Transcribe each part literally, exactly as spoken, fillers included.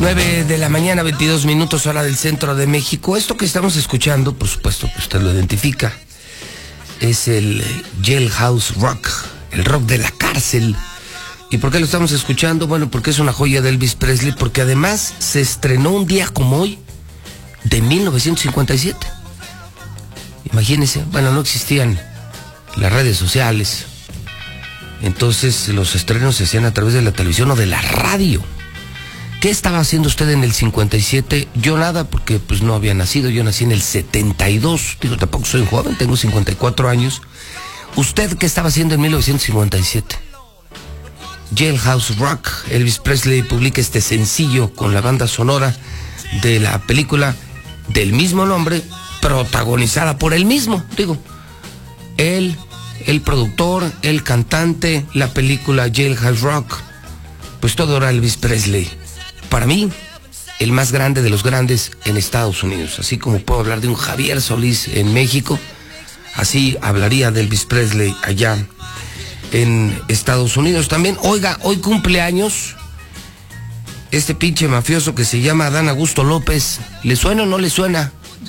nueve de la mañana, veintidós minutos, hora del centro de México. Esto que estamos escuchando, por supuesto que usted lo identifica, es el Jailhouse Rock, el rock de la cárcel. ¿Y por qué lo estamos escuchando? Bueno, porque es una joya de Elvis Presley, porque además se estrenó un día como hoy, de mil novecientos cincuenta y siete. Imagínense, bueno, no existían las redes sociales, entonces los estrenos se hacían a través de la televisión o de la radio. ¿Qué estaba haciendo usted en el cincuenta y siete? Yo nada, porque pues no había nacido. Yo nací en el setenta y dos. Digo, tampoco soy joven, tengo cincuenta y cuatro años. ¿Usted qué estaba haciendo en mil novecientos cincuenta y siete? Jailhouse Rock. Elvis Presley publica este sencillo con la banda sonora de la película del mismo nombre, protagonizada por él mismo. Digo, él, el productor, el cantante, la película Jailhouse Rock. Pues todo era Elvis Presley. Para mí, el más grande de los grandes en Estados Unidos. Así como puedo hablar de un Javier Solís en México, así hablaría de Elvis Presley allá en Estados Unidos también. Oiga, hoy cumpleaños este pinche mafioso que se llama Adán Augusto López. ¿Le suena o no le suena?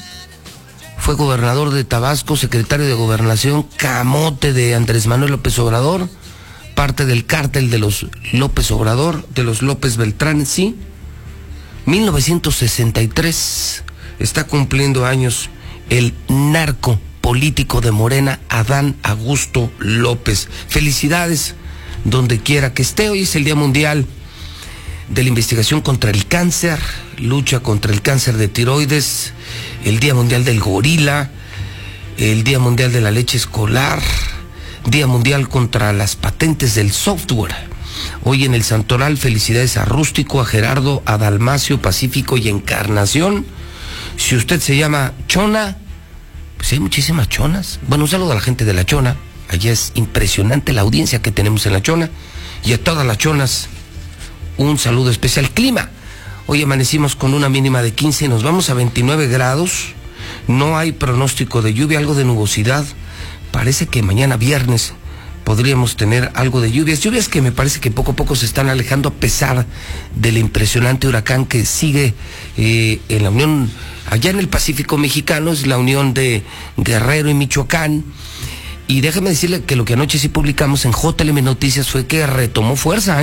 Fue gobernador de Tabasco, secretario de Gobernación, camote de Andrés Manuel López Obrador, parte del cártel de los López Obrador, de los López Beltrán, sí. mil novecientos sesenta y tres está cumpliendo años el narco político de Morena, Adán Augusto López. Felicidades donde quiera que esté. Hoy es el Día Mundial de la Investigación contra el Cáncer, lucha contra el cáncer de tiroides, el Día Mundial del Gorila, el Día Mundial de la Leche Escolar, Día Mundial contra las patentes del software. Hoy en el Santoral, felicidades a Rústico, a Gerardo, a Dalmacio, Pacífico y Encarnación. Si usted se llama Chona, pues hay muchísimas chonas. Bueno, un saludo a la gente de La Chona. Allá es impresionante la audiencia que tenemos en La Chona. Y a todas las chonas, un saludo especial. Clima. Hoy amanecimos con una mínima de quince y nos vamos a veintinueve grados. No hay pronóstico de lluvia, algo de nubosidad. Parece que mañana viernes podríamos tener algo de lluvias, lluvias que me parece que poco a poco se están alejando a pesar del impresionante huracán que sigue eh, en la unión, allá en el Pacífico mexicano, es la unión de Guerrero y Michoacán. Y déjeme decirle que lo que anoche sí publicamos en J L M Noticias fue que retomó fuerza, ¿eh?